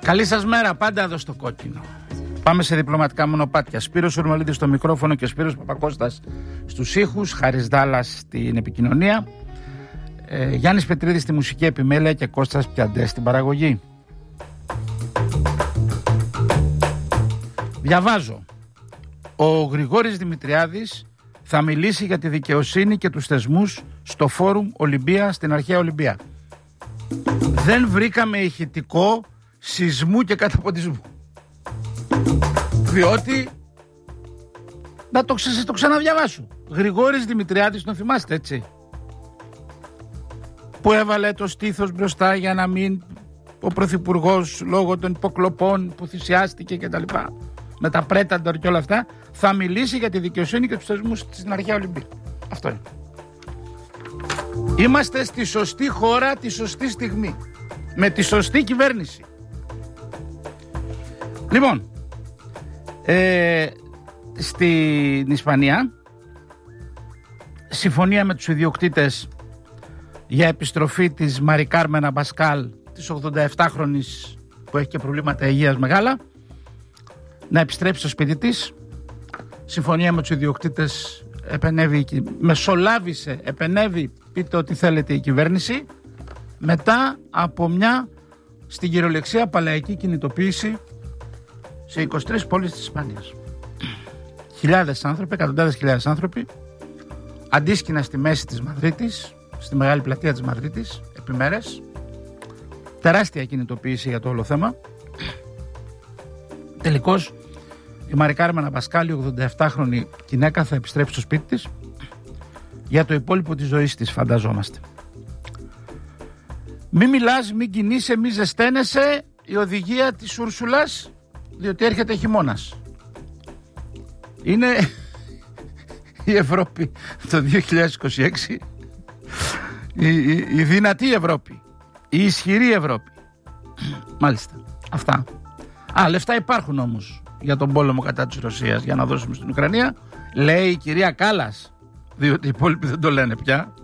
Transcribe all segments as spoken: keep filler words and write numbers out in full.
Καλή σας μέρα, πάντα εδώ στο κόκκινο. Πάμε σε διπλωματικά μονοπάτια. Σπύρος Σουρμαλίδης στο μικρόφωνο και Σπύρος Παπακώστας στους ήχους, Χάρης Δάλλας στην επικοινωνία, ε, Γιάννης Πετρίδης στη μουσική επιμέλεια και Κώστας Πιαντές στην παραγωγή. Διαβάζω. Ο Γρηγόρης Δημητριάδης θα μιλήσει για τη δικαιοσύνη και τους θεσμούς στο Φόρουμ Ολυμπία στην αρχαία Ολυμπία. Δεν βρήκαμε ηχητικό σεισμού και καταποντισμού. Διότι, να το, ξα, το ξαναδιαβάσω. Γρηγόρης Δημητριάδης, τον θυμάστε έτσι, που έβαλε το στήθος μπροστά για να μην ο πρωθυπουργός λόγω των υποκλοπών που θυσιάστηκε και τα λοιπά, με τα πρέταντορ και όλα αυτά, θα μιλήσει για τη δικαιοσύνη και τους θεσμούς στην αρχαία Ολυμπία. Αυτό είναι. Είμαστε στη σωστή χώρα τη σωστή στιγμή, με τη σωστή κυβέρνηση. Λοιπόν, ε, στην Ισπανία συμφωνία με τους ιδιοκτήτες για επιστροφή της Μαρι Κάρμεν Αμπασκάλ, της ογδονταεφτάχρονης που έχει και προβλήματα υγείας μεγάλα, να επιστρέψει στο σπίτι της. Συμφωνία με τους ιδιοκτήτες επενέβη, μεσολάβησε, επενέβη, πείτε ό,τι θέλετε, η κυβέρνηση, μετά από μια στην κυριολεξία παλαϊκή κινητοποίηση σε είκοσι τρεις πόλεις της Ισπανίας. Χιλιάδες άνθρωποι, εκατοντάδες χιλιάδες άνθρωποι, αντίσκηνα στη μέση της Μαδρίτης, στη μεγάλη πλατεία της Μαδρίτης, επί μέρες. Τεράστια κινητοποίηση για το όλο θέμα. Τελικώς η Μαρι Κάρμεν Αμπασκάλ, η ογδονταεφτάχρονη γυναίκα, θα επιστρέψει στο σπίτι της για το υπόλοιπο της ζωής της, φανταζόμαστε. Μη μιλάς, μην κινείσαι, μη ζεσταίνεσαι, η οδηγία της Ούρσουλας, διότι έρχεται χειμώνας. Είναι η Ευρώπη το δύο χιλιάδες είκοσι έξι, η, η, η δυνατή Ευρώπη, η ισχυρή Ευρώπη. Μάλιστα, αυτά. Α, λεφτά υπάρχουν όμως για τον πόλεμο κατά της Ρωσίας, για να δώσουμε στην Ουκρανία, λέει η κυρία Κάλλας, διότι οι υπόλοιποι δεν το λένε πια.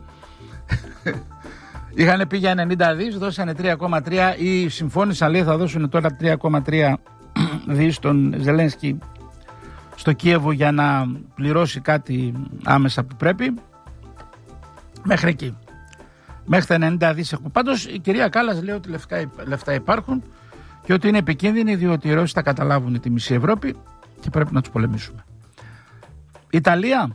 Είχαν πει για ενενήντα δις, δώσανε τρία κόμμα τρία, ή συμφώνησαν, λέει, θα δώσουν τώρα τρία κόμμα τρία δις στον Ζελένσκι στο Κίεβο για να πληρώσει κάτι άμεσα που πρέπει. Μέχρι εκεί. Μέχρι τα ενενήντα δις έχουμε. Πάντως η κυρία Κάλλας λέει ότι λεφτά, λεφτά υπάρχουν και ότι είναι επικίνδυνοι, διότι οι Ρώσοι θα καταλάβουν τη μισή Ευρώπη και πρέπει να τους πολεμήσουμε. Ιταλία,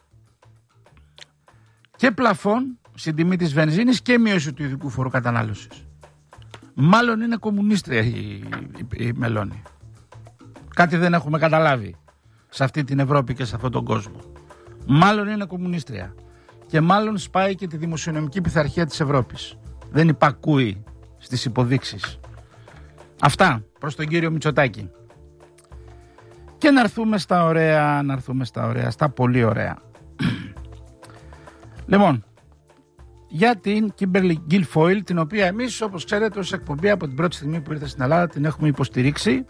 και πλαφόν στην τιμή της βενζίνης και μείωση του ειδικού φόρου κατανάλωσης. Μάλλον είναι κομμουνίστρια η, η, η Μελώνη. Κάτι δεν έχουμε καταλάβει σε αυτή την Ευρώπη και σε αυτόν τον κόσμο. Μάλλον είναι κομμουνίστρια. Και μάλλον σπάει και τη δημοσιονομική πειθαρχία της Ευρώπης. Δεν υπακούει στις υποδείξεις. Αυτά προς τον κύριο Μητσοτάκη. Και να έρθουμε στα ωραία, να έρθουμε στα ωραία, στα πολύ ωραία. Λοιπόν, για την Kimberly Guilfoyle, την οποία εμείς, όπως ξέρετε, ως εκπομπή από την πρώτη στιγμή που ήρθε στην Ελλάδα την έχουμε υποστηρίξει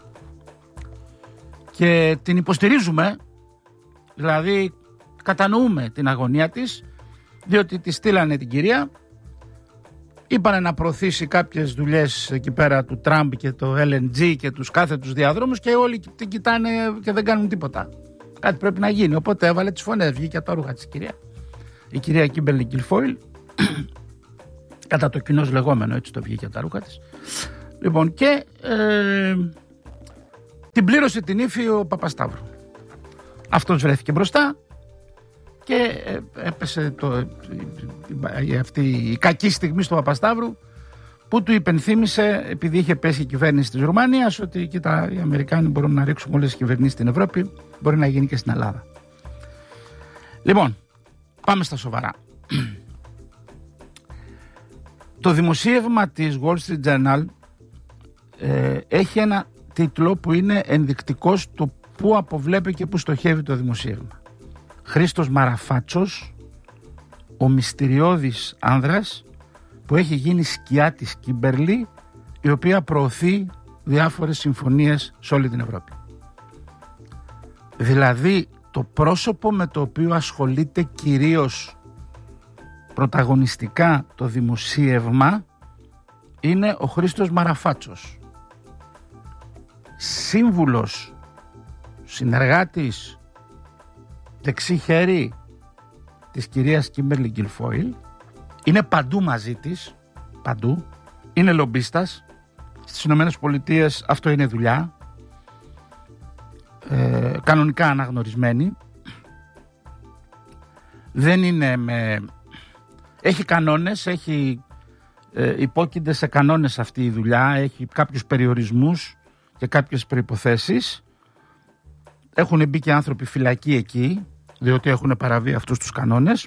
και την υποστηρίζουμε, δηλαδή κατανοούμε την αγωνία της, διότι τη στείλανε την κυρία, είπανε να προωθήσει κάποιες δουλειές εκεί πέρα του Τραμπ και το ελ εν τζι και τους κάθετους διαδρόμους και όλοι την κοιτάνε και δεν κάνουν τίποτα. Κάτι πρέπει να γίνει, οπότε έβαλε τις φωνές, βγήκε από τα ρούχα της κυρία. Η κυρία Kimberly Guilfoyle, κατά το κοινώς λεγόμενο, έτσι το βγήκε από τα ρούχα της. Λοιπόν, και ε, την πλήρωσε την ύφη ο Παπασταύρου. Αυτός βρέθηκε μπροστά και ε, έπεσε το, η, αυτή η κακή στιγμή στο Παπασταύρου, που του υπενθύμησε, επειδή είχε πέσει η κυβέρνηση της Ρουμανίας, ότι κοίτα, οι Αμερικάνοι μπορούν να ρίξουν όλες τις κυβερνήσεις στην Ευρώπη, μπορεί να γίνει και στην Ελλάδα. Λοιπόν, πάμε στα σοβαρά. Το δημοσίευμα της Wall Street Journal ε, έχει ένα τίτλο που είναι ενδεικτικός του πού αποβλέπει και πού στοχεύει το δημοσίευμα. Χρήστος Μαραφάτσος, ο μυστηριώδης άνδρας που έχει γίνει σκιά της Κίμπερλι, η οποία προωθεί διάφορες συμφωνίες σε όλη την Ευρώπη. Δηλαδή το πρόσωπο με το οποίο ασχολείται κυρίως πρωταγωνιστικά το δημοσίευμα είναι ο Χρήστος Μαραφάτσος. σύμβουλος, συνεργάτης, δεξί χέρι της κυρίας Κίμπερλι Γκιλφόιλ, είναι παντού μαζί της, παντού, είναι λομπίστας, στις Ηνωμένες Πολιτείες αυτό είναι δουλειά, ε, κανονικά αναγνωρισμένη, δεν είναι με... έχει κανόνες, έχει ε, υπόκεινται σε κανόνες αυτή η δουλειά, έχει κάποιους περιορισμούς και κάποιες προϋποθέσεις, έχουν μπει και άνθρωποι φυλακοί εκεί, διότι έχουν παραβεί αυτούς τους κανόνες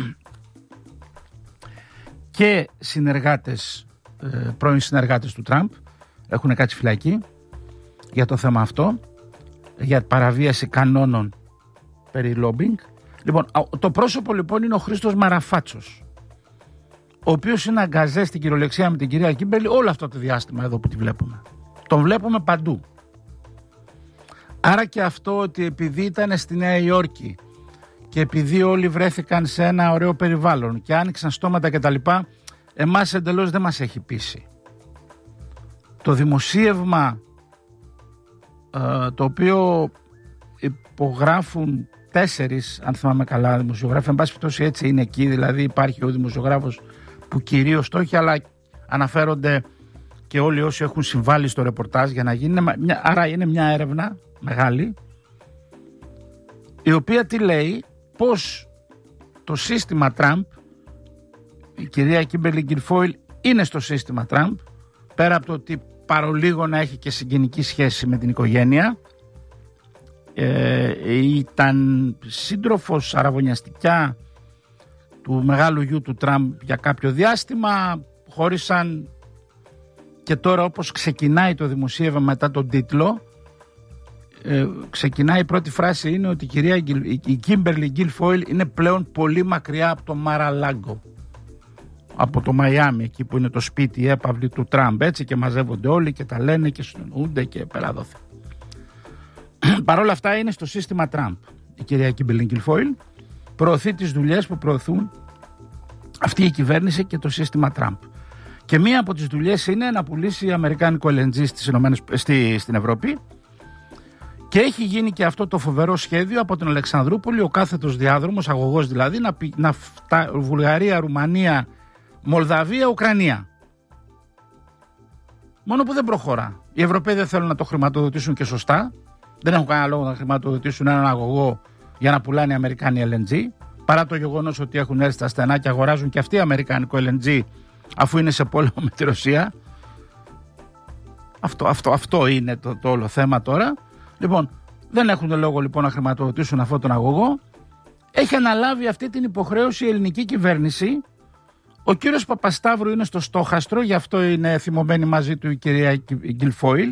και συνεργάτες, ε, πρώην συνεργάτες του Τραμπ έχουν κάτσει φυλακή για το θέμα αυτό, για παραβίαση κανόνων περί lobbying. Λοιπόν, το πρόσωπο λοιπόν είναι ο Χρήστος Μαραφάτσος, ο οποίος είναι αγκαζέ στην κυριολεξία με την κυρία Κίμπερλι όλο αυτό το διάστημα εδώ που τη βλέπουμε. Τον βλέπουμε παντού. Άρα και αυτό ότι επειδή ήταν στη Νέα Υόρκη και επειδή όλοι βρέθηκαν σε ένα ωραίο περιβάλλον και άνοιξαν στόματα κτλ, εμάς εντελώς δεν μας έχει πείσει. Το δημοσίευμα ε, το οποίο υπογράφουν τέσσερις, αν θυμάμαι καλά, δημοσιογράφοι, εν πάση περιπτώσει έτσι είναι εκεί, δηλαδή υπάρχει ο δημοσιογράφος που κυρίως το έχει, αλλά αναφέρονται και όλοι όσοι έχουν συμβάλει στο ρεπορτάζ για να γίνει, μια, άρα είναι μια έρευνα μεγάλη, η οποία τι λέει, πως το σύστημα Τραμπ, η κυρία Κίμπερλι Γκιλφόιλ είναι στο σύστημα Τραμπ, πέρα από το ότι παρολίγο να έχει και συγγενική σχέση με την οικογένεια, ε, ήταν σύντροφος αραβωνιαστικά του μεγάλου γιου του Τραμπ για κάποιο διάστημα, χώρισαν και τώρα όπως ξεκινάει το δημοσίευμα μετά τον τίτλο, ε, ξεκινάει η πρώτη φράση είναι ότι η κυρία η Κίμπερλι Γκιλφόιλ είναι πλέον πολύ μακριά από το Μαραλάγκο, από το Μαϊάμι, εκεί που είναι το σπίτι η έπαυλη του Τραμπ, έτσι, και μαζεύονται όλοι και τα λένε και συνεννοούνται και πέρα δόθε. Παρ' όλα αυτά είναι στο σύστημα Τραμπ η κυρία Κίμπερλι Γκιλφόιλ, προωθεί τις δουλειές που προωθούν αυτή η κυβέρνηση και το σύστημα Τραμπ. Και μία από τις δουλειές είναι να πουλήσει αμερικάνικο ελ εν τζι στις Ηνωμένες, στη, στην Ευρώπη, και έχει γίνει και αυτό το φοβερό σχέδιο από την Αλεξανδρούπολη, ο κάθετος διάδρομος, αγωγός δηλαδή, να, να φτα, Βουλγαρία, Ρουμανία, Μολδαβία, Ουκρανία. Μόνο που δεν προχωρά. Οι Ευρωπαίοι δεν θέλουν να το χρηματοδοτήσουν και σωστά. Δεν έχουν κανένα λόγο να χρηματοδοτήσουν έναν αγωγό για να πουλάνε οι Αμερικάνοι ελ εν τζι, παρά το γεγονός ότι έχουν έρθει στα στενά και αγοράζουν και αυτοί αμερικάνικο ελ εν τζι αφού είναι σε πόλεμο με τη Ρωσία. Αυτό, αυτό, αυτό είναι το, το όλο θέμα τώρα. Λοιπόν, δεν έχουν λόγο λοιπόν να χρηματοδοτήσουν αυτόν τον αγωγό. Έχει αναλάβει αυτή την υποχρέωση η ελληνική κυβέρνηση. Ο κύριος Παπασταύρου είναι στο στόχαστρο, γι' αυτό είναι θυμωμένη μαζί του η κυρία Γκιλφόιλ.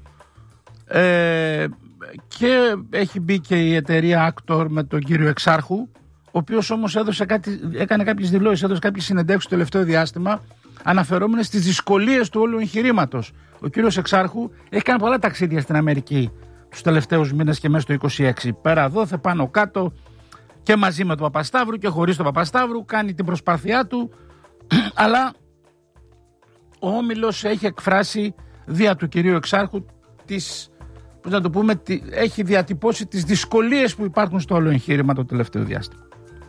Ε, και έχει μπει και η εταιρεία Actor με τον κύριο Εξάρχου, ο οποίος όμως έδωσε κάτι, έκανε κάποιες δηλώσεις, έδωσε κάποιες συνεντεύξεις το τελευταίο διάστημα, αναφερόμενες στις δυσκολίες του όλου εγχειρήματος. Ο κύριος Εξάρχου έχει κάνει πολλά ταξίδια στην Αμερική τους τελευταίους μήνες και μέσα στο είκοσι έξι. Πέρα εδώ, θα πάνω κάτω, και μαζί με τον Παπασταύρου και χωρίς τον Παπασταύρου, κάνει την προσπάθειά του, αλλά ο Όμιλος έχει εκφράσει δια του κυρίου Εξάρχου τις, πώς να το πούμε, έχει διατυπώσει τις δυσκολίες που υπάρχουν στο όλο εγχείρημα το τελευταίο διάστημα.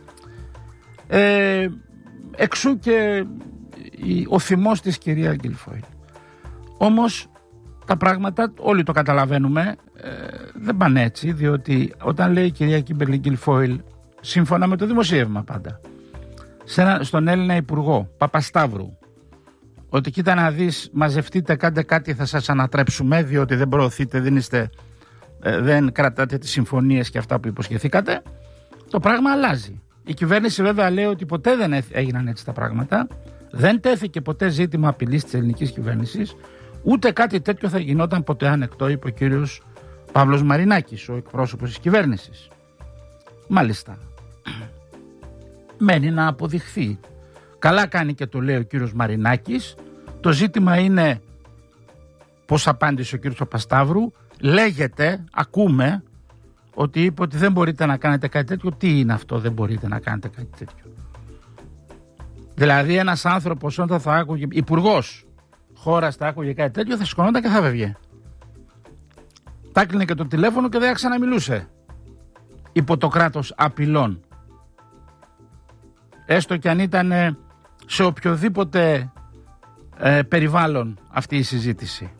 Ε, εξού και ο θυμός της κυρία Γκιλφόιλ. Όμως τα πράγματα όλοι το καταλαβαίνουμε, ε, δεν πάνε έτσι, διότι όταν λέει η κυρία Κίμπερλι Γκιλφόιλ, σύμφωνα με το δημοσίευμα πάντα, σε ένα, στον Έλληνα Υπουργό Παπασταύρου, ότι κοίτα να δεις, μαζευτείτε, κάντε κάτι, θα σας ανατρέψουμε, διότι δεν προωθείτε, δεν, είστε, ε, δεν κρατάτε τις συμφωνίες και αυτά που υποσχεθήκατε, το πράγμα αλλάζει. Η κυβέρνηση βέβαια λέει ότι ποτέ δεν έγιναν έτσι τα πράγματα, δεν τέθηκε ποτέ ζήτημα απειλής της ελληνικής κυβέρνησης, ούτε κάτι τέτοιο θα γινόταν ποτέ ανεκτό, είπε ο κύριος Παύλος Μαρινάκης, ο εκπρόσωπος της κυβέρνησης. Μάλιστα. Μένει να αποδειχθεί. Καλά κάνει και το λέει ο κύριος Μαρινάκης. Το ζήτημα είναι πώς απάντησε ο κύριος Παπασταύρου. Λέγεται, ακούμε, ότι είπε ότι δεν μπορείτε να κάνετε κάτι τέτοιο. Τι είναι αυτό, δεν μπορείτε να κάνετε κάτι τέτοιο? Δηλαδή ένας άνθρωπος όταν θα άκουγε, υπουργός χώρας θα άκουγε κάτι τέτοιο, θα σηκωνόταν και θα βεβγε. Τα έκλεινε και το τηλέφωνο και δεν ξαναμιλούσε υπό το κράτος απειλών. Έστω και αν ήταν σε οποιοδήποτε ε, περιβάλλον αυτή η συζήτηση.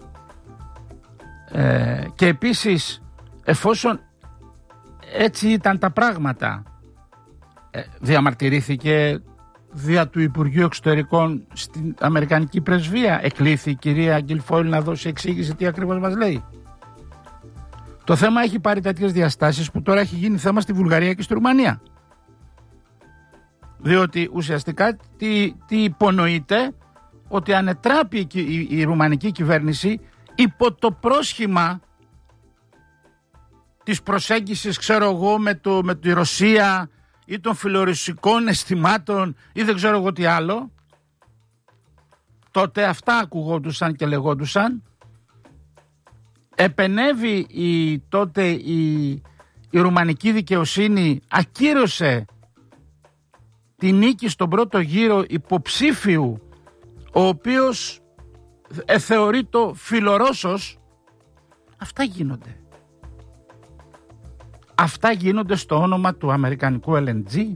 Ε, και επίσης, εφόσον έτσι ήταν τα πράγματα, ε, διαμαρτυρήθηκε δια του Υπουργείου Εξωτερικών στην Αμερικανική Πρεσβεία. Εκλήθη η κυρία Γκιλφόιλ να δώσει εξήγηση τι ακριβώς μας λέει. Το θέμα έχει πάρει τέτοιες διαστάσεις που τώρα έχει γίνει θέμα στη Βουλγαρία και στη Ρουμανία. Διότι ουσιαστικά τι, τι υπονοείται, ότι ανετράπει η, η, η ρουμανική κυβέρνηση υπό το πρόσχημα της προσέγγισης, ξέρω εγώ, με, το, με τη Ρωσία ή των φιλορωσικών αισθημάτων ή δεν ξέρω εγώ τι άλλο. Τότε αυτά ακουγόντουσαν και λεγόντουσαν. Επενέβη η, τότε η, η ρουμανική δικαιοσύνη, ακύρωσε τη νίκη στον πρώτο γύρο υποψήφιου, ο οποίος ε, θεωρείται φιλορώσος. Αυτά γίνονται. Αυτά γίνονται στο όνομα του αμερικανικού ελ εν τζι.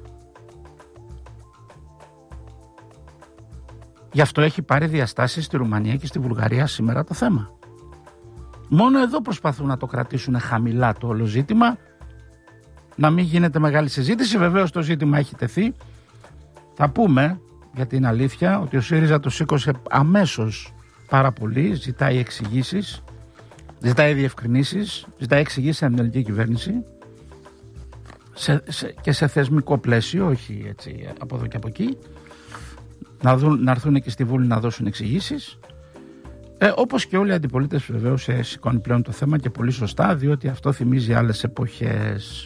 Γι' αυτό έχει πάρει διαστάσεις στη Ρουμανία και στη Βουλγαρία σήμερα το θέμα. Μόνο εδώ προσπαθούν να το κρατήσουν χαμηλά το όλο ζήτημα, να μην γίνεται μεγάλη συζήτηση. Βεβαίως το ζήτημα έχει τεθεί. Θα πούμε για την αλήθεια ότι ο ΣΥΡΙΖΑ το σήκωσε αμέσως πάρα πολύ, ζητάει εξηγήσεις, ζητάει διευκρινήσεις, ζητάει εξηγήσεις από την ελληνική κυβέρνηση σε, σε, και σε θεσμικό πλαίσιο, όχι έτσι από εδώ και από εκεί, να, δουν, να έρθουν και στη Βουλή να δώσουν εξηγήσεις. Ε, όπως και όλοι οι αντιπολίτες βεβαίως ε, σηκώνει πλέον το θέμα και πολύ σωστά, διότι αυτό θυμίζει άλλες εποχές.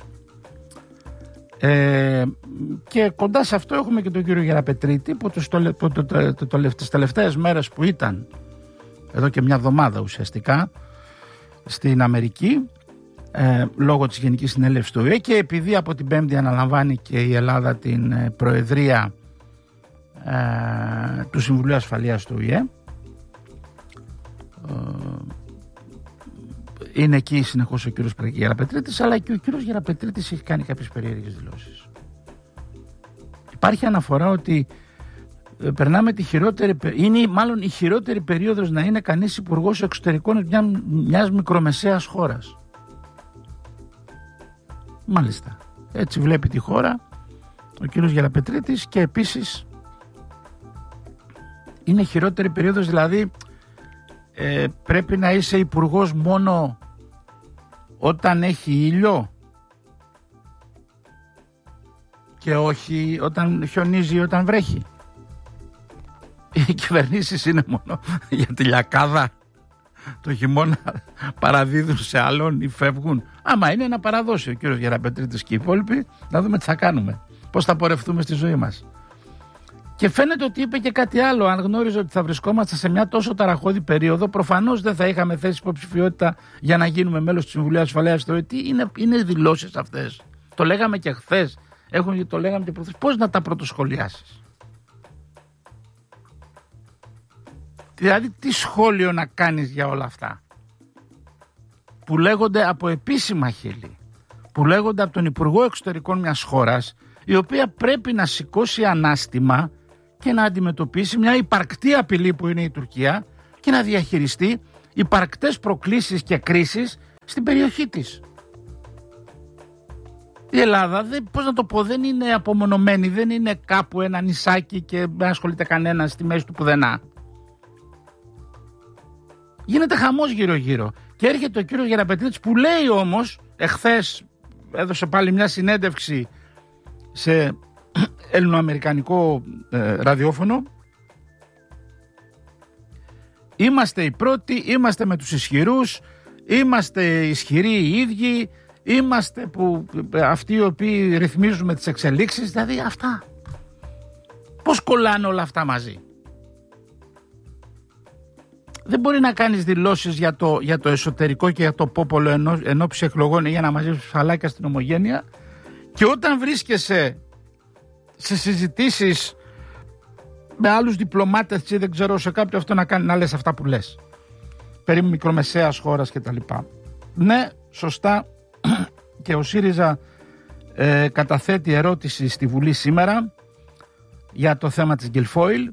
Ε, και κοντά σε αυτό έχουμε και τον κύριο Γεραπετρίτη που τους το, το, το, το, το, το, τις τελευταίες μέρες που ήταν εδώ και μια εβδομάδα ουσιαστικά στην Αμερική ε, λόγω της Γενικής Συνέλευσης του Ο Ε και επειδή από την Πέμπτη αναλαμβάνει και η Ελλάδα την ε, Προεδρία ε, του Συμβουλίου Ασφαλείας του Ο Ε, είναι εκεί συνεχώς ο κύριος Γεραπετρίτης, αλλά και ο κύριος Γεραπετρίτης έχει κάνει κάποιες περίεργες δηλώσεις. Υπάρχει αναφορά ότι ε, περνάμε τη χειρότερη, είναι μάλλον η χειρότερη περίοδος να είναι κανείς υπουργός εξωτερικών μια, μιας μικρομεσαίας χώρας. Μάλιστα. Έτσι βλέπει τη χώρα ο κύριος Γεραπετρίτης και επίσης είναι χειρότερη περίοδος, δηλαδή ε, πρέπει να είσαι υπουργός μόνο όταν έχει ήλιο και όχι όταν χιονίζει ή όταν βρέχει. Οι κυβερνήσεις είναι μόνο για τη λιακάδα, το χειμώνα παραδίδουν σε άλλον ή φεύγουν. Άμα είναι να παραδώσει ο κύριος Γεραπετρίτης και οι υπόλοιποι, να δούμε τι θα κάνουμε, πώς θα πορευτούμε στη ζωή μας. Και φαίνεται ότι είπε και κάτι άλλο. Αν γνώριζε ότι θα βρισκόμαστε σε μια τόσο ταραχώδη περίοδο, προφανώς δεν θα είχαμε θέσει υποψηφιότητα για να γίνουμε μέλος του Συμβουλίου Ασφαλείας του Ο Ε. Τι είναι, είναι δηλώσεις αυτές. Το λέγαμε και χθες. Έχουν, το λέγαμε και προχθές. Πώς να τα πρωτοσχολιάσεις? Δηλαδή, τι σχόλιο να κάνεις για όλα αυτά που λέγονται από επίσημα χείλη, που λέγονται από τον Υπουργό Εξωτερικών μιας χώρας, η οποία πρέπει να σηκώσει ανάστημα και να αντιμετωπίσει μια υπαρκτή απειλή που είναι η Τουρκία και να διαχειριστεί υπαρκτές προκλήσεις και κρίσεις στην περιοχή της. Η Ελλάδα, δεν, πώς να το πω, δεν είναι απομονωμένη, δεν είναι κάπου ένα νησάκι και δεν ασχολείται κανένας στη μέση του πουθενά. Γίνεται χαμός γύρω-γύρω. Και έρχεται ο κύριος Γεραπετρίτης που λέει όμως, εχθές έδωσε πάλι μια συνέντευξη σε ελληνοαμερικανικό ε, ραδιόφωνο, είμαστε οι πρώτοι, είμαστε με τους ισχυρούς, είμαστε ισχυροί οι ίδιοι, είμαστε που, αυτοί οι οποίοι ρυθμίζουμε τις εξελίξεις. Δηλαδή αυτά πώς κολλάνε όλα αυτά μαζί? Δεν μπορεί να κάνεις δηλώσεις για το, για το εσωτερικό και για το πόπολο ενώ, ενόψει εκλογών για να μαζέψεις φαλάκια στην ομογένεια, και όταν βρίσκεσαι σε συζητήσεις με άλλους διπλωμάτες ή δεν ξέρω σε κάποιο αυτό να, κάνει, να λες αυτά που λες περί μικρομεσαίας χώρας και τα λοιπά. Ναι, σωστά, και ο ΣΥΡΙΖΑ ε, καταθέτει ερώτηση στη Βουλή σήμερα για το θέμα της Γκελφόιλ.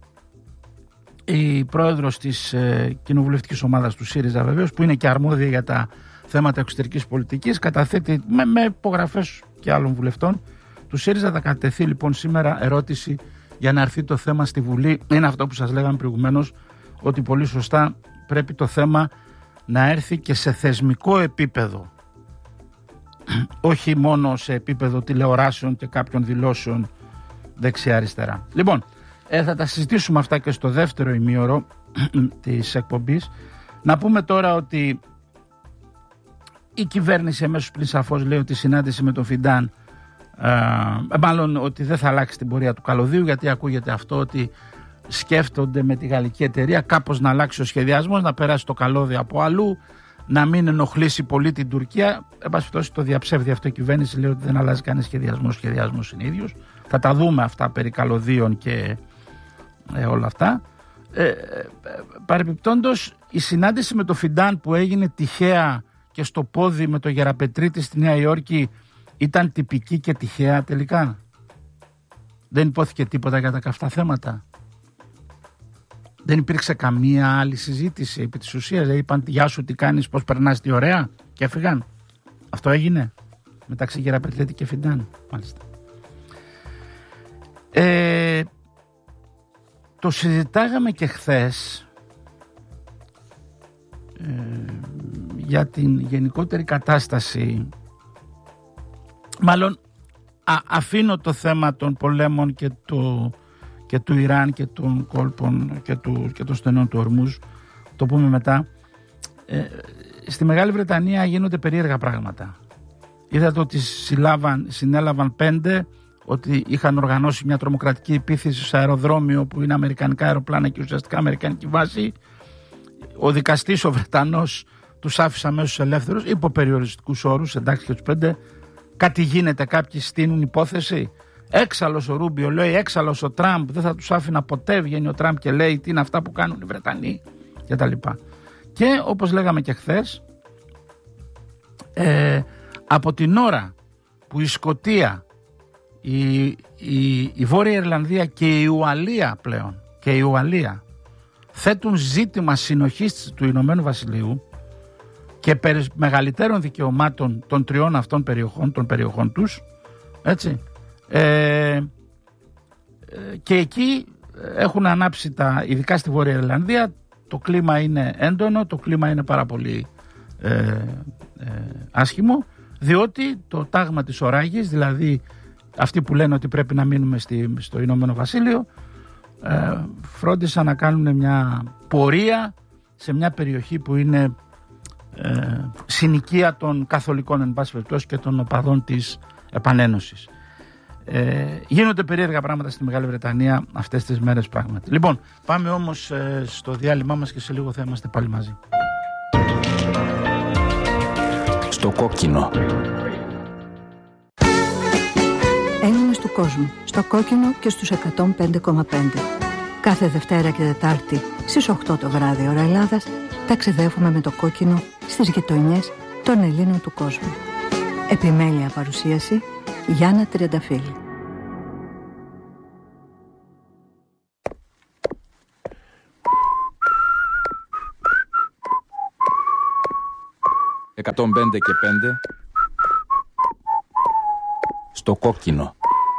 Η πρόεδρος της ε, κοινοβουλευτικής ομάδας του ΣΥΡΙΖΑ, βεβαίως, που είναι και αρμόδια για τα θέματα εξωτερικής πολιτικής, καταθέτει με, με υπογραφές και άλλων βουλευτών του ΣΥΡΙΖΑ. Θα κατατεθεί λοιπόν σήμερα ερώτηση για να έρθει το θέμα στη Βουλή. Είναι αυτό που σας λέγαμε προηγουμένως, ότι πολύ σωστά πρέπει το θέμα να έρθει και σε θεσμικό επίπεδο, όχι μόνο σε επίπεδο τηλεοράσεων και κάποιων δηλώσεων δεξιά-αριστερά. Λοιπόν, ε, θα τα συζητήσουμε αυτά και στο δεύτερο ημίωρο της εκπομπής. Να πούμε τώρα ότι η κυβέρνηση αμέσως πριν σαφώς λέει ότι η συνάντηση με τον Φιντάν, ε, μάλλον ότι δεν θα αλλάξει την πορεία του καλωδίου, γιατί ακούγεται αυτό ότι σκέφτονται με τη γαλλική εταιρεία κάπως να αλλάξει ο σχεδιασμός, να περάσει το καλώδιο από αλλού, να μην ενοχλήσει πολύ την Τουρκία. Εν πάση περιπτώσει, το διαψεύδει αυτό η κυβέρνηση, λέει ότι δεν αλλάζει κανένα σχεδιασμό, σχεδιασμός είναι ίδιος. Θα τα δούμε αυτά περί καλωδίων και ε, όλα αυτά. Ε, ε, παρεμπιπτόντως, η συνάντηση με το Φιντάν που έγινε τυχαία και στο πόδι με το Γεραπετρίτη στη Νέα Υόρκη ήταν τυπική και τυχαία τελικά? Δεν υπόθηκε τίποτα για τα καυτά θέματα? Δεν υπήρξε καμία άλλη συζήτηση επί της ουσίας? Δεν είπαν γεια σου, τι κάνεις, πώς περνάς, τι ωραία, και έφυγαν? Αυτό έγινε μεταξύ Γεραπετρίτη και Φιντάν? Μάλιστα. Ε, το συζητάγαμε και χθες ε, για την γενικότερη κατάσταση. Μάλλον α, αφήνω το θέμα των πολέμων και, το, και του Ιράν και των κόλπων και, του, και των στενών του Ορμούζ, το πούμε μετά. Ε, στη Μεγάλη Βρετανία γίνονται περίεργα πράγματα. Είδατε ότι συλλάβαν, συνέλαβαν πέντε, ότι είχαν οργανώσει μια τρομοκρατική επίθεση σε αεροδρόμιο που είναι αμερικανικά αεροπλάνα και ουσιαστικά αμερικανική βάση. Ο δικαστής, ο Βρετανός, τους άφησε αμέσως ελεύθερους υπό περιοριστικούς όρους, εντάξει, και τους πέντε. Κάτι γίνεται, κάποιοι στείνουν υπόθεση. Έξαλλος ο Ρούμπιο λέει, έξαλλος ο Τραμπ, δεν θα τους άφηνα ποτέ. Βγαίνει ο Τραμπ και λέει τι είναι αυτά που κάνουν οι Βρετανοί κτλ. Και όπως λέγαμε και χθες, ε, από την ώρα που η Σκωτία, η, η, η Βόρεια Ιρλανδία και η Ουαλία πλέον και η Ουαλία θέτουν ζήτημα συνοχής του Ηνωμένου Βασιλείου και περί μεγαλύτερων δικαιωμάτων των τριών αυτών περιοχών, των περιοχών τους, έτσι, ε, ε, και εκεί έχουν ανάψει τα, ειδικά στη Βόρεια Ιρλανδία, το κλίμα είναι έντονο, το κλίμα είναι πάρα πολύ ε, ε, άσχημο, διότι το τάγμα της Οράγης, δηλαδή αυτοί που λένε ότι πρέπει να μείνουμε στη, στο Ηνωμένο Βασίλειο, ε, φρόντισαν να κάνουν μια πορεία σε μια περιοχή που είναι ε, συνοικία των καθολικών εν πάση περιπτώσει και των οπαδών της επανένωσης. Ε, γίνονται περίεργα πράγματα στη Μεγάλη Βρετανία αυτές τις μέρες πράγματι. Λοιπόν, πάμε όμως ε, στο διάλειμμά μας και σε λίγο θα είμαστε πάλι μαζί. Στο κόκκινο. Έλληνες του κόσμου, στο κόκκινο και στους εκατόν πέντε κόμμα πέντε. Κάθε Δευτέρα και Τετάρτη στις οκτώ το βράδυ ώρα Ελλάδας ταξιδεύουμε με το κόκκινο στις γειτονιές των Ελλήνων του κόσμου. Επιμέλεια παρουσίαση Γιάννα Τριανταφύλλου. εκατόν πέντε και πέντε στο κόκκινο.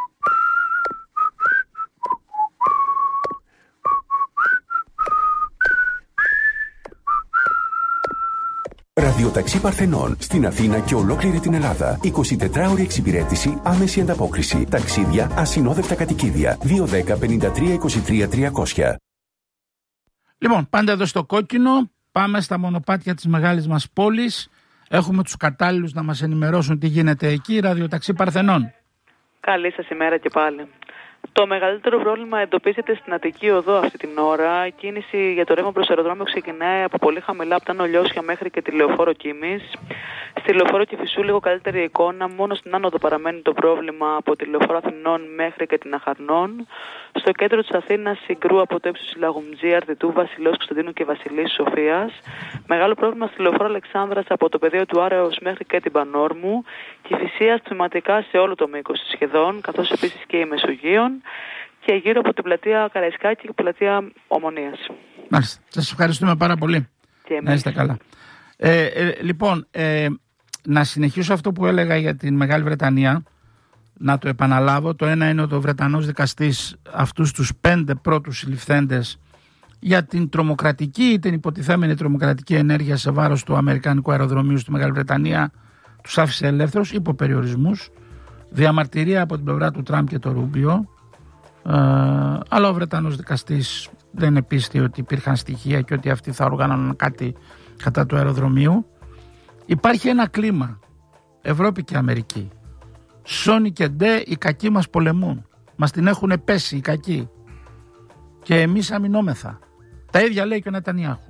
Ραδιοταξί Παρθενών στην Αθήνα και ολόκληρη την Ελλάδα. εικοσιτετράωρη εξυπηρέτηση, άμεση ανταπόκριση. Ταξίδια, ασυνόδευτα κατοικίδια. δύο δέκα πενήντα τρία είκοσι τρία τριακόσια. Λοιπόν, πάντα εδώ στο κόκκινο, πάμε στα μονοπάτια της μεγάλης μας πόλης. Έχουμε τους κατάλληλους να μας ενημερώσουν τι γίνεται εκεί. Ραδιοταξί Παρθενών. Καλή σας ημέρα και πάλι. Το μεγαλύτερο πρόβλημα εντοπίζεται στην Αττική Οδό αυτή την ώρα. Η κίνηση για το ρεύμα προς αεροδρόμιο ξεκινάει από πολύ χαμηλά, από τα Νολιώσια μέχρι και τη Λεωφόρο Κίμης. Στη Λεωφόρο Κηφισού λίγο καλύτερη εικόνα. Μόνο στην άνοδο παραμένει το πρόβλημα από τη Λεωφόρο Αθηνών μέχρι και την Αχαρνών. Στο κέντρο της Αθήνας συγκρού από το ύψος Λαγουμτζή, Αρδιτού, Βασιλέως Κωνσταντίνου και Βασιλής Σοφίας. Μεγάλο πρόβλημα στη Λεωφόρο Αλεξάνδρας από το πεδίο του Άρεως μέχρι και την Πανόρμου. Κηφισίας τμηματικά σε όλο το μήκος σχεδόν, καθώς επίσης και η Μεσογείων. Και γύρω από την πλατεία Καραϊσκάκη και την πλατεία Ομονίας. Μάλιστα. Σας ευχαριστούμε πάρα πολύ. Να είστε καλά. Ε, ε, λοιπόν, ε, να συνεχίσω αυτό που έλεγα για την Μεγάλη Βρετανία. Να το επαναλάβω. Το ένα είναι ότι ο Βρετανός δικαστής αυτούς τους πέντε πρώτους συλληφθέντες για την τρομοκρατική ή την υποτιθέμενη τρομοκρατική ενέργεια σε βάρος του Αμερικανικού αεροδρομίου στη Μεγάλη Βρετανία τους άφησε ελεύθερους υπό περιορισμούς. Διαμαρτυρία από την πλευρά του Τραμπ και το Ρούμπιο. Ε, αλλά ο Βρετανός δικαστής δεν επίστη ότι υπήρχαν στοιχεία και ότι αυτοί θα οργάνωναν κάτι κατά του αεροδρομίου. Υπάρχει ένα κλίμα, Ευρώπη και Αμερική. Σόνι και Ντε, οι κακοί μας πολεμούν. Μας την έχουν πέσει οι κακοί. Και εμείς αμυνόμεθα. Τα ίδια λέει και ο Νετανιάχου.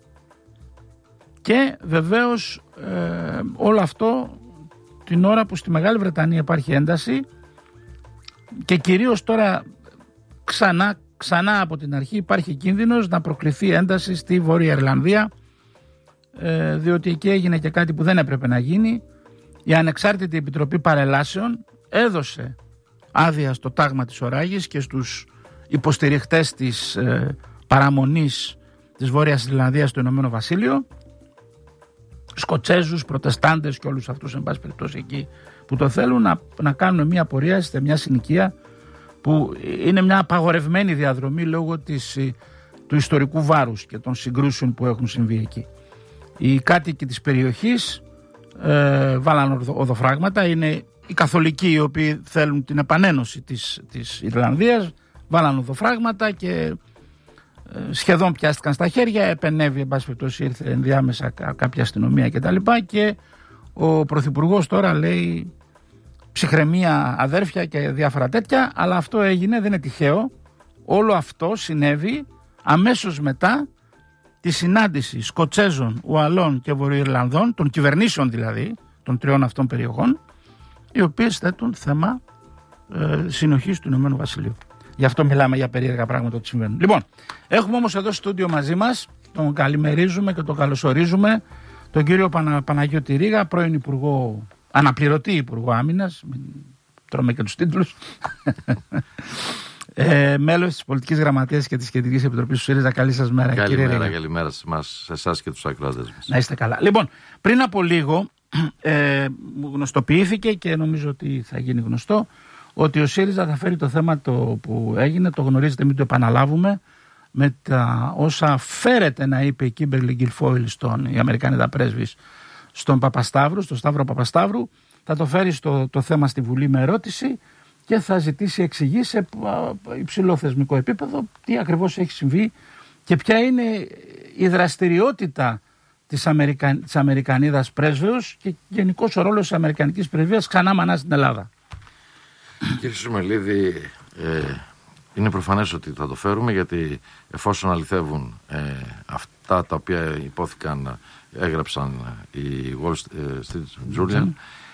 Και βεβαίως ε, όλο αυτό την ώρα που στη Μεγάλη Βρετανία υπάρχει ένταση και κυρίως τώρα ξανά, ξανά από την αρχή υπάρχει κίνδυνος να προκληθεί ένταση στη Βόρεια Ιρλανδία, ε, διότι εκεί έγινε και κάτι που δεν έπρεπε να γίνει. Η Ανεξάρτητη Επιτροπή Παρελάσεων έδωσε άδεια στο τάγμα της Οράγης και στους υποστηριχτές της ε, παραμονής της Βόρειας Ιρλανδίας στο Ηνωμένο Βασίλειο, Σκοτσέζους, Προτεστάντες και όλους αυτούς εν πάση περιπτώσει εκεί που το θέλουν να, να κάνουν μια πορεία σε μια συνοικία που είναι μια απαγορευμένη διαδρομή λόγω της, του ιστορικού βάρους και των συγκρούσεων που έχουν συμβεί εκεί. Οι κάτοικοι της περιοχής ε, βάλαν οδοφράγματα, είναι οι καθολικοί οι οποίοι θέλουν την επανένωση της, της Ιρλανδίας, βάλαν οδοφράγματα και ε, σχεδόν πιάστηκαν στα χέρια, επενέβη εν πάση περιπτώσει, ήρθε ενδιάμεσα κάποια αστυνομία κτλ. Και, και ο Πρωθυπουργός τώρα λέει ψυχραιμία αδέρφια και διάφορα τέτοια, αλλά αυτό έγινε, δεν είναι τυχαίο. Όλο αυτό συνέβη αμέσως μετά τη συνάντηση Σκοτσέζων, Ουαλών και Βορειοϊρλανδών, των κυβερνήσεων δηλαδή, των τριών αυτών περιοχών, οι οποίες θέτουν θέμα ε, συνοχής του Ηνωμένου Βασιλείου. Γι' αυτό μιλάμε για περίεργα πράγματα που συμβαίνουν. Λοιπόν, έχουμε όμως εδώ στο στούντιο μαζί μας, τον καλημερίζουμε και τον καλωσορίζουμε, τον κύριο Πανα, Παναγιώτη Ρήγα, πρώην Υπουργό, αναπληρωτή Υπουργό Άμυνας, μην τρώμε και τους τίτλους, ε, μέλος της Πολιτικής Γραμματείας και της Κεντρικής Επιτροπής του ΣΥΡΙΖΑ. Καλή σας μέρα, καλημέρα, κύριε Ρήγα. Καλημέρα σε εσάς και τους ακροατές μας. Να είστε καλά. Λοιπόν, πριν από λίγο ε, μου γνωστοποιήθηκε και νομίζω ότι θα γίνει γνωστό ότι ο ΣΥΡΙΖΑ θα φέρει το θέμα το που έγινε, το γνωρίζετε, μην το επαναλάβουμε, με τα όσα φέρεται να είπε η Κίμπερλι Γκιλφόιλ, στον, η Αμερικάνιδα πρέσβης, στον Παπασταύρου, στον Σταύρο Παπασταύρου. Θα το φέρει στο, το θέμα στη Βουλή με ερώτηση και θα ζητήσει εξηγήσεις σε υψηλό θεσμικό επίπεδο τι ακριβώς έχει συμβεί και ποια είναι η δραστηριότητα της, Αμερικα... της Αμερικανίδας πρέσβεως και γενικώς ο ρόλος της Αμερικανικής πρεσβείας ξανά μανά στην Ελλάδα. Κύριε Σουμελίδη, ε, είναι προφανές ότι θα το φέρουμε, γιατί εφόσον αληθεύουν ε, αυτά τα οποία υπόθηκαν, έγραψαν οι Wall Street Journal,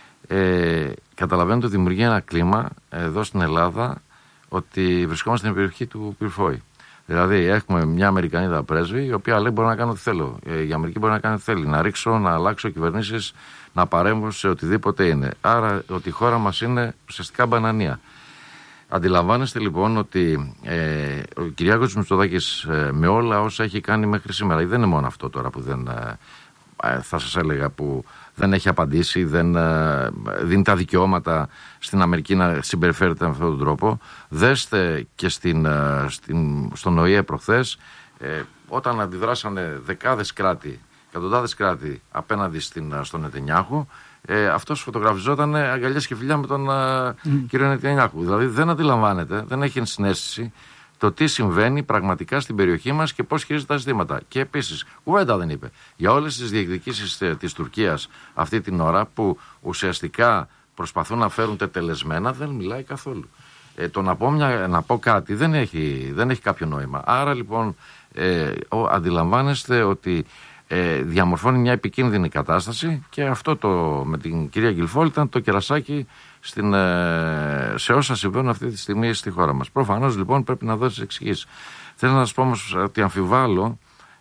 ε, καταλαβαίνετε ότι δημιουργεί ένα κλίμα εδώ στην Ελλάδα ότι βρισκόμαστε στην περιοχή του Πυρφόη. Δηλαδή έχουμε μια Αμερικανίδα πρέσβη, η οποία λέει: μπορώ να κάνω ό,τι θέλω. Η Αμερική μπορεί να κάνει ό,τι θέλει. Να ρίξω, να αλλάξω κυβερνήσεις, να παρέμβω σε οτιδήποτε είναι. Άρα ότι η χώρα μας είναι ουσιαστικά μπανανία. Αντιλαμβάνεστε λοιπόν ότι ε, ο Κυριάκος Μητσοτάκης ε, με όλα όσα έχει κάνει μέχρι σήμερα, δεν είναι μόνο αυτό τώρα που δεν, ε, θα σας έλεγα, που δεν έχει απαντήσει, δεν ε, δίνει τα δικαιώματα στην Αμερική να συμπεριφέρεται με αυτόν τον τρόπο. Δέστε και στην, ε, στην, στον ΟΗΕ προχθές, ε, όταν αντιδράσανε δεκάδες κράτη, εκατοντάδες κράτη απέναντι στην, στον Νετανιάχου, Ε, αυτός φωτογραφιζόταν αγκαλιές και φιλιά με τον mm. κύριο Νετανιάχου. Δηλαδή δεν αντιλαμβάνεται, δεν έχει συναίσθηση το τι συμβαίνει πραγματικά στην περιοχή μας και πώς χειρίζεται τα ζητήματα. Και επίσης, κουβέντα δεν είπε για όλες τις διεκδικήσεις της Τουρκίας αυτή την ώρα που ουσιαστικά προσπαθούν να φέρουν τετελεσμένα, δεν μιλάει καθόλου. ε, το να πω, μια, να πω κάτι δεν έχει, δεν έχει κάποιο νόημα. Άρα λοιπόν ε, ο, αντιλαμβάνεστε ότι ε, διαμορφώνει μια επικίνδυνη κατάσταση και αυτό το, με την κυρία Γκιλφόιλ ήταν το κερασάκι στην, ε, σε όσα συμβαίνουν αυτή τη στιγμή στη χώρα μας. Προφανώς λοιπόν πρέπει να δώσει εξηγήσεις. Θέλω να σας πω όμως ότι αμφιβάλλω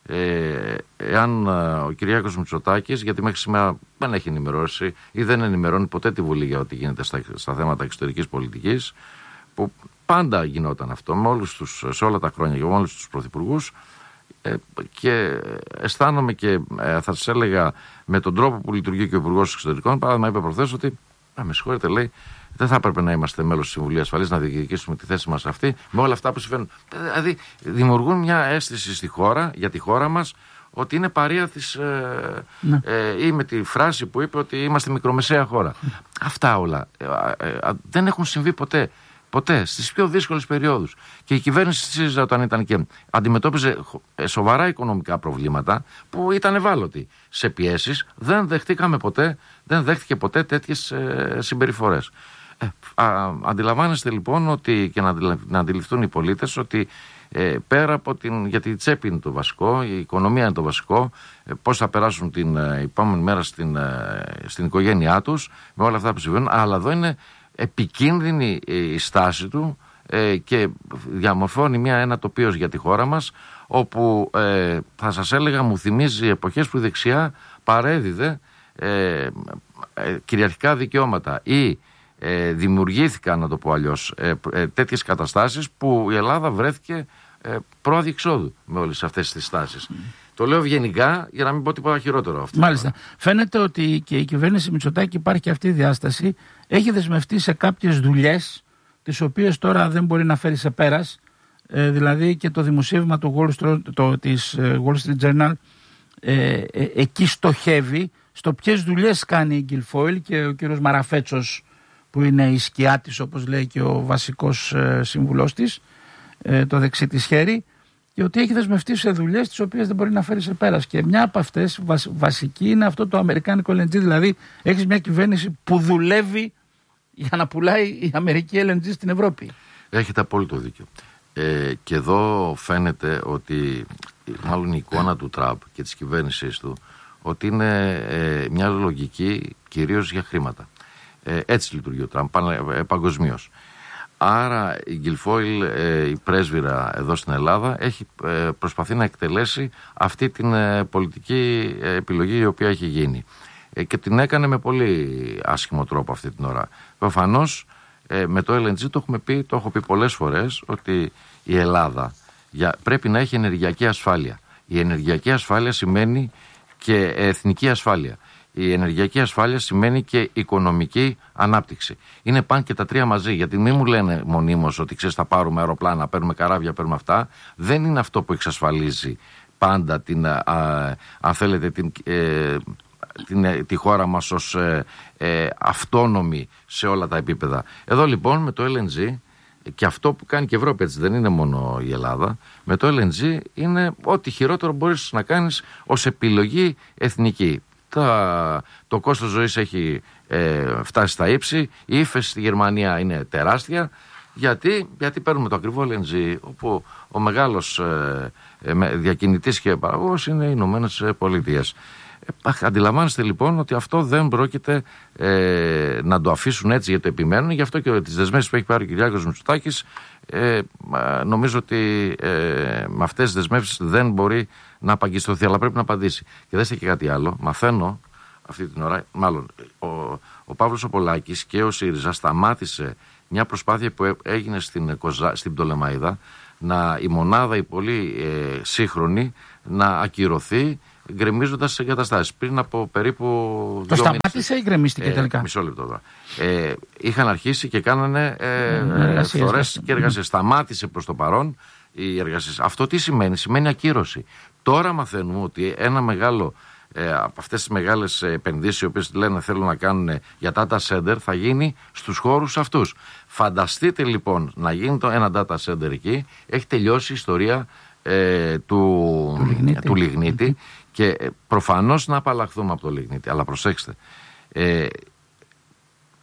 Ε, εάν ο Κυριάκος Μητσοτάκης, γιατί μέχρι σήμερα δεν έχει ενημερώσει ή δεν ενημερώνει ποτέ τη Βουλή για ό,τι γίνεται στα, στα θέματα εξωτερικής πολιτικής, που πάντα γινόταν αυτό με όλους τους, σε όλα τα χρόνια και με όλους τους πρωθυπουργούς, ε, και αισθάνομαι και ε, θα σας έλεγα με τον τρόπο που λειτουργεί και ο Υπουργός Εξωτερικών. Παράδειγμα, είπε προχθές ότι α, με συγχωρείτε, λέει, δεν θα έπρεπε να είμαστε μέλος της Συμβουλής Ασφαλείας, να διεκδικήσουμε τη θέση μας αυτή με όλα αυτά που συμβαίνουν. Δηλαδή, δημιουργούν μια αίσθηση στη χώρα, για τη χώρα μας, ότι είναι παρεία της. Ε, ναι. ε, ή με τη φράση που είπε ότι είμαστε μικρομεσαία χώρα. Ναι. Αυτά όλα ε, ε, ε, δεν έχουν συμβεί ποτέ. Ποτέ, στις πιο δύσκολες περιόδους. Και η κυβέρνηση της ΣΥΡΙΖΑ, όταν ήταν και αντιμετώπιζε σοβαρά οικονομικά προβλήματα που ήταν ευάλωτοι σε πιέσεις, δεν δεχτήκαμε ποτέ, δεν δέχτηκε ποτέ τέτοιες ε, συμπεριφορές. Ε, α, αντιλαμβάνεστε λοιπόν ότι, και να, να αντιληφθούν οι πολίτες ότι ε, πέρα από την. Γιατί η τσέπη είναι το βασικό, η οικονομία είναι το βασικό, ε, πώς θα περάσουν την ε, επόμενη μέρα στην, ε, στην οικογένειά τους, με όλα αυτά που συμβαίνουν, αλλά εδώ είναι επικίνδυνη η στάση του ε, και διαμορφώνει μια, ένα τοπίο για τη χώρα μας, όπου ε, θα σας έλεγα μου θυμίζει εποχές που η δεξιά παρέδιδε ε, ε, κυριαρχικά δικαιώματα ή ε, δημιουργήθηκαν, να το πω αλλιώς, ε, ε, τέτοιες καταστάσεις που η Ελλάδα βρέθηκε ε, πρόοδη εξόδου με όλες αυτές τις στάσεις. Mm. Το λέω ευγενικά για να μην πω τίποτα χειρότερο αυτό. Μάλιστα. Φαίνεται ότι και η κυβέρνηση Μητσοτάκη υπάρχει και αυτή η διάσταση. Έχει δεσμευτεί σε κάποιες δουλειές, τις οποίες τώρα δεν μπορεί να φέρει σε πέρας. Ε, δηλαδή και το δημοσίευμα το Wall Street, το, της Wall Street Journal ε, ε, εκεί στοχεύει στο ποιες δουλειές κάνει η Γκιλφόιλ, και ο κύριος Μαραφέτσος, που είναι η σκιά της, όπως λέει και ο βασικός ε, σύμβουλός της, ε, το δεξί της χέρι, και ότι έχει δεσμευτεί σε δουλειές τις οποίες δεν μπορεί να φέρει σε πέρας. Και μια από αυτές βασ, βασική είναι αυτό το αμερικάνικο ελ εν τζι. Δηλαδή έχεις μια κυβέρνηση που δουλεύει για να πουλάει η Αμερική ελ εν τζι στην Ευρώπη. Έχετε απόλυτο δίκιο. Ε, και εδώ φαίνεται ότι μάλλον η εικόνα του Τραμπ και της κυβέρνησής του ότι είναι ε, μια λογική κυρίως για χρήματα. Ε, έτσι λειτουργεί ο Τραμπ ε, παγκοσμίως. Άρα η Γκιλφόιλ, ε, η πρέσβυρα εδώ στην Ελλάδα, έχει ε, προσπαθεί να εκτελέσει αυτή την ε, πολιτική ε, επιλογή η οποία έχει γίνει. Ε, και την έκανε με πολύ άσχημο τρόπο αυτή την ώρα. Προφανώς ε, με το ελ εν τζι το έχουμε πει, το έχω πει πολλές φορές, ότι η Ελλάδα για, πρέπει να έχει ενεργειακή ασφάλεια. Η ενεργειακή ασφάλεια σημαίνει και εθνική ασφάλεια. Η ενεργειακή ασφάλεια σημαίνει και οικονομική ανάπτυξη. Είναι πάνε και τα τρία μαζί. Γιατί μην μου λένε μονίμως ότι ξέρεις, θα πάρουμε αεροπλάνα, παίρνουμε καράβια, παίρνουμε αυτά. Δεν είναι αυτό που εξασφαλίζει πάντα την, α, αν θέλετε, την, ε, την, τη χώρα μας ως ε, ε, αυτόνομη σε όλα τα επίπεδα. Εδώ λοιπόν με το ελ εν τζι, και αυτό που κάνει και η Ευρώπη, έτσι δεν είναι μόνο η Ελλάδα, με το ελ εν τζι είναι ό,τι χειρότερο μπορείς να κάνεις ως επιλογή εθνική. Τα, το κόστος ζωής έχει ε, φτάσει στα ύψη, η ύφεση στη Γερμανία είναι τεράστια. Γιατί, γιατί παίρνουμε το ακριβό ελ εν τζι, όπου ο μεγάλος ε, ε, διακινητής και παραγωγός είναι οι Ηνωμένες Πολιτείες. Ε, αντιλαμβάνεστε λοιπόν ότι αυτό δεν πρόκειται ε, να το αφήσουν έτσι, γιατί το επιμένουν. Γι' αυτό και τις δεσμεύσεις που έχει πάρει ο Κυριάκος Μητσοτάκης, ε, νομίζω ότι ε, με αυτές τις δεσμεύσεις δεν μπορεί να απαγκιστρωθεί, αλλά πρέπει να απαντήσει. Και δέστε και κάτι άλλο. Μαθαίνω αυτή την ώρα, μάλλον ο, ο Παύλος ο Πολάκης και ο ΣΥΡΙΖΑ σταμάτησε μια προσπάθεια που έγινε στην, Κοζά, στην Πτολεμαΐδα, να, η μονάδα η πολύ ε, σύγχρονη να ακυρωθεί, γκρεμίζοντας τις εγκαταστάσεις. Πριν από περίπου το δύο σταμάτησε μήνες, ή γκρεμίστηκε ε, τελικά? Μισό λεπτό τώρα. Ε, είχαν αρχίσει και κάνανε ε, φθορές και εργασίες. Σταμάτησε προς το παρόν οι εργασίες. Αυτό τι σημαίνει? Σημαίνει ακύρωση. Τώρα μαθαίνουμε ότι ένα μεγάλο ε, από αυτές τις μεγάλες επενδύσεις οι οποίες λένε θέλουν να κάνουν για data center θα γίνει στους χώρους αυτούς. Φανταστείτε λοιπόν να γίνει το ένα data center εκεί. Έχει τελειώσει η ιστορία ε, του, του λιγνίτη, του λιγνίτη και προφανώς να απαλλαχθούμε από το λιγνίτη. Αλλά προσέξτε, ε,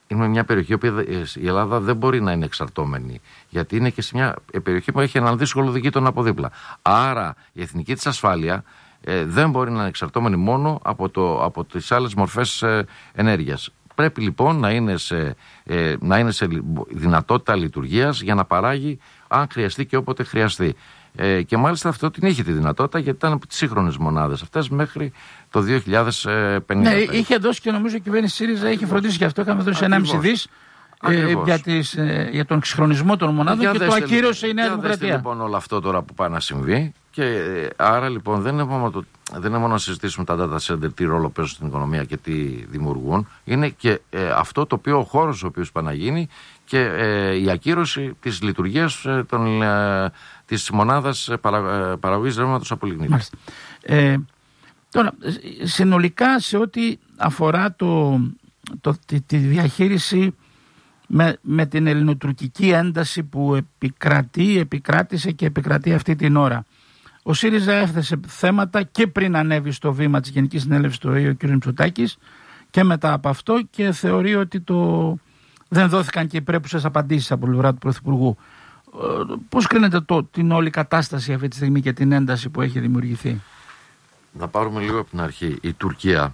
είναι μια περιοχή όπου η Ελλάδα δεν μπορεί να είναι εξαρτώμενη. Γιατί είναι και σε μια περιοχή που έχει έναν δύσκολο γείτονα από δίπλα. Άρα η εθνική της ασφάλεια ε, δεν μπορεί να είναι εξαρτώμενη μόνο από, το, από τις άλλες μορφές ε, ενέργειας. Πρέπει λοιπόν να είναι, σε, ε, να είναι σε δυνατότητα λειτουργίας για να παράγει αν χρειαστεί και όποτε χρειαστεί. Ε, και μάλιστα αυτό την είχε τη δυνατότητα γιατί ήταν από τις σύγχρονες μονάδες αυτές μέχρι το δύο χιλιάδες πενήντα. Ναι, είχε δώσει και νομίζω η κυβέρνηση ΣΥΡΙΖΑ είχε φροντίσει γι' αυτό. Είχαμε δώσει ενάμιση δις ε, για, τις, ε, για τον εξυγχρονισμό των μονάδων για και το ακύρωσε η Νέα Δημοκρατία. Για λοιπόν όλο αυτό τώρα που πάει να συμβεί. Και ε, άρα λοιπόν δεν είναι, μόνο το, δεν είναι μόνο να συζητήσουμε τα data center, τι ρόλο παίζουν στην οικονομία και τι δημιουργούν. Είναι και ε, αυτό το οποίο ο χώρος ο οποίος πάει να γίνει και ε, η ακύρωση της λειτουργίας ε, των, ε, της μονάδας παρα, ε, παραγωγής ρεύματος από λιγνίτη. Ε, τώρα, συνολικά σε ό,τι αφορά το, το, τη, τη διαχείριση με, με την ελληνοτουρκική ένταση που επικρατεί, επικράτησε και επικρατεί αυτή την ώρα. Ο ΣΥΡΙΖΑ έθεσε θέματα και πριν ανέβει στο βήμα της Γενικής Συνέλευσης του ΟΗΕ ο κ. Μητσοτάκης και μετά από αυτό και θεωρεί ότι το... δεν δόθηκαν και οι πρέπουσες απαντήσεις από πλευρά του Πρωθυπουργού. Πώς κρίνετε το, την όλη κατάσταση αυτή τη στιγμή και την ένταση που έχει δημιουργηθεί? Να πάρουμε λίγο από την αρχή. Η Τουρκία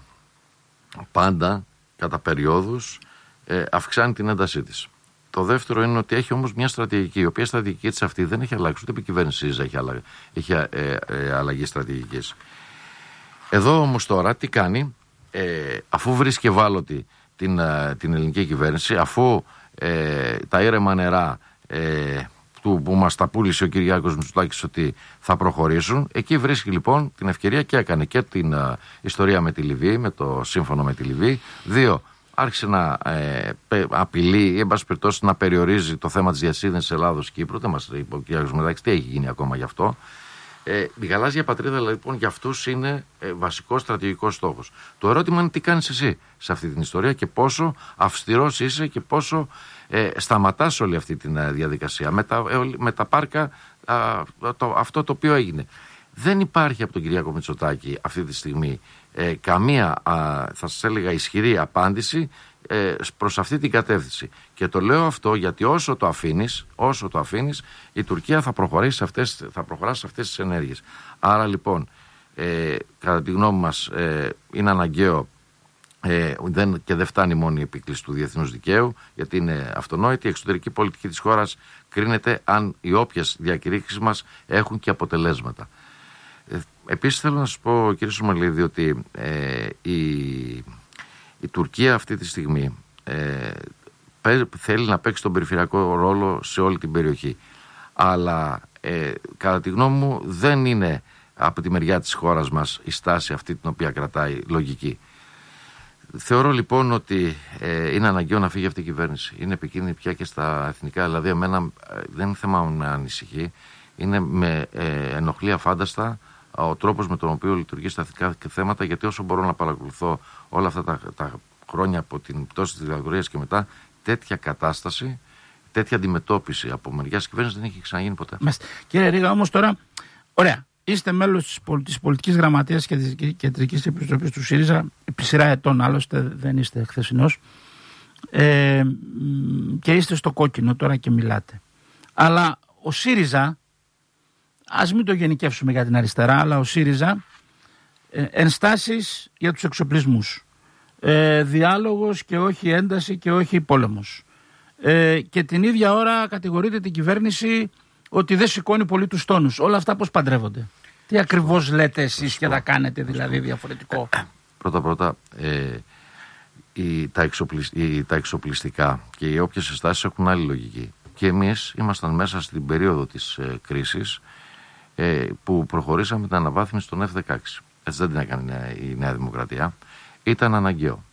πάντα κατά περιόδους ε, αυξάνει την έντασή της. Το δεύτερο είναι ότι έχει όμως μια στρατηγική, η οποία στρατηγική της αυτή δεν έχει αλλάξει, ούτε η κυβέρνηση ΣΥΡΙΖΑ έχει, αλλα... έχει ε, ε, αλλαγή στρατηγικής. Εδώ όμως τώρα τι κάνει, ε, αφού βρίσκει ευάλωτη την, ε, την ελληνική κυβέρνηση, αφού ε, τα ήρεμα νερά ε, του, που μας τα πούλησε ο Κυριάκος Μητσοτάκης ότι θα προχωρήσουν, εκεί βρίσκει λοιπόν την ευκαιρία και έκανε και την ε, ιστορία με τη Λιβύη, με το σύμφωνο με τη Λιβύη. Δύο, άρχισε να ε, απειλεί ή εν πάση περιπτώσει να περιορίζει το θέμα της διασύνδεσης Ελλάδος-Κύπρου. Δεν μας είπε ο κ. Μητσοτάκης τι έχει γίνει ακόμα γι' αυτό. Ε, η γαλάζια πατρίδα λοιπόν για αυτούς είναι ε, βασικός στρατηγικός στόχος. Το ερώτημα είναι τι κάνεις εσύ σε αυτή την ιστορία και πόσο αυστηρός είσαι και πόσο ε, σταματάς όλη αυτή τη ε, διαδικασία. Με τα, ε, με τα πάρκα α, το, αυτό το οποίο έγινε. Δεν υπάρχει από τον Κυριάκο Μητσοτάκη αυτή τη στιγμή ε, καμία, α, θα σας έλεγα, ισχυρή απάντηση ε, προς αυτή την κατεύθυνση. Και το λέω αυτό γιατί όσο το αφήνεις, όσο το αφήνεις, η Τουρκία θα προχωρήσει σε αυτές, θα προχωράσει σε αυτές τις ενέργειες. Άρα λοιπόν, ε, κατά τη γνώμη μας, ε, είναι αναγκαίο ε, δεν, και δεν φτάνει μόνο η επίκληση του διεθνούς δικαίου, γιατί είναι αυτονόητη. Η εξωτερική πολιτική της χώρας κρίνεται αν οι όποιες διακηρύξεις μας έχουν και αποτελέσματα. Επίσης θέλω να σας πω, κύριε Σωμαλίδη, ότι ε, η, η Τουρκία αυτή τη στιγμή ε, θέλει να παίξει τον περιφερειακό ρόλο σε όλη την περιοχή. Αλλά ε, κατά τη γνώμη μου δεν είναι από τη μεριά της χώρας μας η στάση αυτή την οποία κρατάει λογική. Θεωρώ λοιπόν ότι ε, είναι αναγκαίο να φύγει αυτή η κυβέρνηση. Είναι επικίνδυνη πια και στα εθνικά, δηλαδή εμένα ε, δεν είναι θέμα με ανησυχεί, είναι με ε, ενοχλεί αφάνταστα ο τρόπος με τον οποίο λειτουργεί στα εθνικά θέματα, γιατί όσο μπορώ να παρακολουθώ όλα αυτά τα, τα χρόνια από την πτώση της δικτατορίας και μετά, τέτοια κατάσταση, τέτοια αντιμετώπιση από μεριάς κυβέρνησης δεν έχει ξαναγίνει ποτέ. Μάλιστα. Κύριε Ρίγα, όμως τώρα, ωραία, είστε μέλος της, πολ, της πολιτικής γραμματείας και της κεντρικής επιτροπής του ΣΥΡΙΖΑ, επί σειρά ετών άλλωστε, δεν είστε χθεσινός, ε, και είστε στο κόκκινο τώρα και μιλάτε. Αλλά ο ΣΥΡΙΖΑ, ας μην το γενικεύσουμε για την αριστερά, αλλά ο ΣΥΡΙΖΑ ε, ενστάσεις για τους εξοπλισμούς. Ε, διάλογος και όχι ένταση και όχι πόλεμος. Ε, και την ίδια ώρα κατηγορείται την κυβέρνηση ότι δεν σηκώνει πολύ τους τόνους. Όλα αυτά πώς παντρεύονται? Τι ακριβώς λέτε εσείς και τα κάνετε δηλαδή διαφορετικό? Πρώτα-πρώτα, ε, οι, τα, εξοπλισ, οι, τα εξοπλιστικά και οι όποιες ενστάσεις έχουν άλλη λογική. Και εμείς ήμασταν μέσα στην περίοδο της ε, κρίσης ε, που προχωρήσαμε την αναβάθμιση των εφ δεκαέξι. Έτσι δεν την έκανε η Νέα Δημοκρατία. Ήταν αναγκαίο.